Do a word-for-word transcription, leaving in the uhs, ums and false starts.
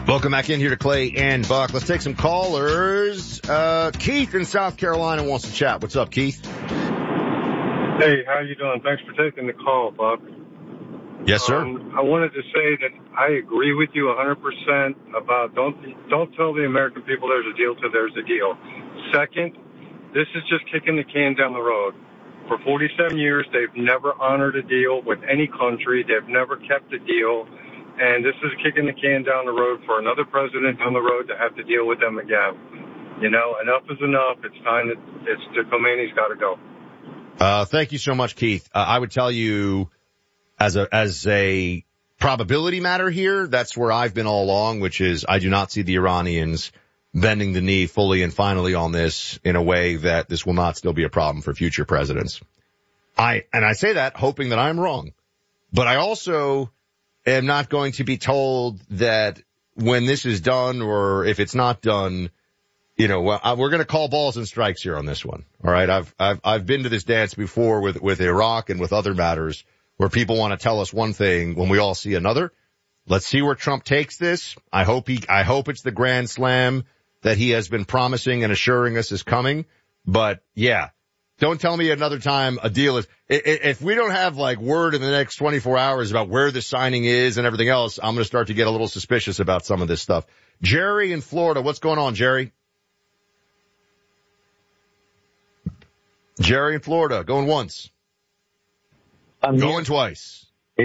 Welcome back in here to Clay and Buck. Let's take some callers. Uh, Keith in South Carolina wants to chat. What's up, Keith? Hey, how you doing? Thanks for taking the call, Buck. Yes, sir. Um, I wanted to say that I agree with you one hundred percent about don't don't tell the American people there's a deal till there's a deal. Second, this is just kicking the can down the road. For forty-seven years, they've never honored a deal with any country. They've never kept a deal. And this is kicking the can down the road for another president down the road to have to deal with them again. You know, enough is enough. It's time that it's the Khomeini's got to go. Uh, thank you so much, Keith. Uh, I would tell you as a, as a probability matter here, that's where I've been all along, which is I do not see the Iranians bending the knee fully and finally on this in a way that this will not still be a problem for future presidents. I, and I say that hoping that I'm wrong, but I also am not going to be told that when this is done or if it's not done, you know, well, we're going to call balls and strikes here on this one. All right. I've, I've, I've been to this dance before with, with Iraq and with other matters where people want to tell us one thing when we all see another. Let's see where Trump takes this. I hope he, I hope it's the grand slam that he has been promising and assuring us is coming. But yeah, don't tell me another time a deal is, if we don't have like word in the next twenty-four hours about where the signing is and everything else, I'm going to start to get a little suspicious about some of this stuff. Jerry in Florida, what's going on, Jerry? Jerry in Florida, going once. I'm going here. twice.